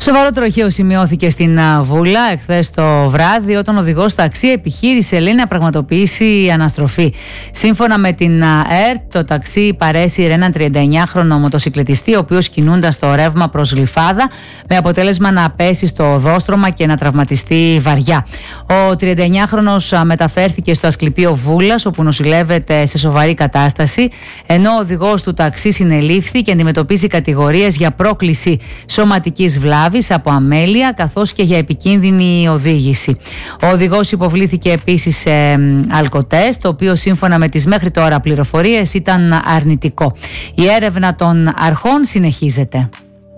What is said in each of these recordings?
Σοβαρό τροχαίο σημειώθηκε στην Βούλα εχθές το βράδυ, όταν ο οδηγός ταξί επιχείρησε, λέει, να πραγματοποιήσει αναστροφή. Σύμφωνα με την ΕΡΤ, το ταξί παρέσυρε έναν 39χρονο μοτοσυκλετιστή, ο οποίος κινούνταν στο ρεύμα προς Γλυφάδα, με αποτέλεσμα να πέσει στο οδόστρωμα και να τραυματιστεί βαριά. Ο 39χρονος μεταφέρθηκε στο Ασκληπείο Βούλας, όπου νοσηλεύεται σε σοβαρή κατάσταση, ενώ ο οδηγός του ταξί συνελήφθη και αντιμετωπίζει κατηγορίες για πρόκληση σωματικής βλάβης από αμέλεια, καθώς και για επικίνδυνη οδήγηση. Ο οδηγός υποβλήθηκε επίσης σε αλκοτέστ, το οποίο σύμφωνα με τις μέχρι τώρα πληροφορίες ήταν αρνητικό. Η έρευνα των αρχών συνεχίζεται.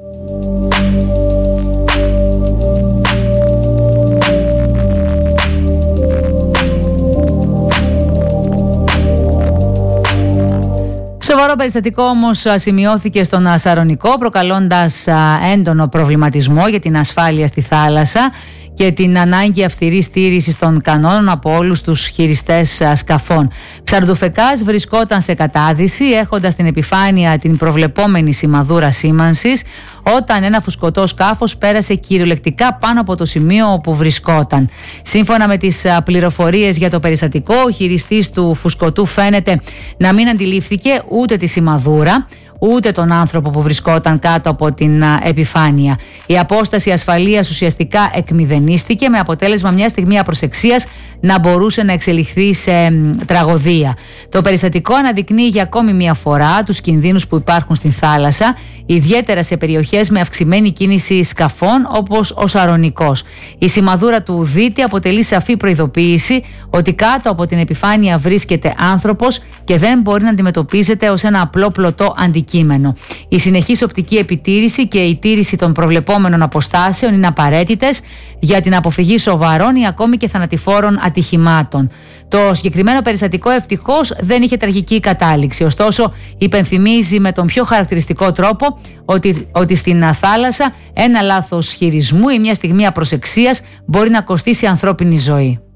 Σοβαρό περιστατικό όμως σημειώθηκε στον Σαρονικό, προκαλώντας έντονο προβληματισμό για την ασφάλεια στη θάλασσα και την ανάγκη αυστηρής στήρησης των κανόνων από όλους τους χειριστές σκαφών. Ψαρντουφεκάς βρισκόταν σε κατάδυση, έχοντας στην επιφάνεια την προβλεπόμενη σημαδούρα σήμανσης, όταν ένα φουσκωτό σκάφος πέρασε κυριολεκτικά πάνω από το σημείο όπου βρισκόταν. Σύμφωνα με τις πληροφορίες για το περιστατικό, ο χειριστής του φουσκωτού φαίνεται να μην αντιλήφθηκε ούτε τη σημαδούρα, ούτε τον άνθρωπο που βρισκόταν κάτω από την επιφάνεια. Η απόσταση ασφαλείας ουσιαστικά εκμηδενίστηκε, με αποτέλεσμα μια στιγμή απροσεξίας να μπορούσε να εξελιχθεί σε τραγωδία. Το περιστατικό αναδεικνύει για ακόμη μια φορά τους κινδύνους που υπάρχουν στην θάλασσα, ιδιαίτερα σε περιοχές με αυξημένη κίνηση σκαφών όπως ο Σαρονικός. Η σημαδούρα του δίτη αποτελεί σαφή προειδοποίηση ότι κάτω από την επιφάνεια βρίσκεται άνθρωπος και δεν μπορεί να αντιμετωπίζεται ως ένα απλό πλωτό αντικείμενο. Η συνεχής οπτική επιτήρηση και η τήρηση των προβλεπόμενων αποστάσεων είναι απαραίτητες για την αποφυγή σοβαρών ή ακόμη και θανατηφόρων ατυχημάτων. Το συγκεκριμένο περιστατικό ευτυχώς δεν είχε τραγική κατάληξη. Ωστόσο, υπενθυμίζει με τον πιο χαρακτηριστικό τρόπο ότι στην θάλασσα ένα λάθος χειρισμού ή μια στιγμή απροσεξίας μπορεί να κοστίσει ανθρώπινη ζωή.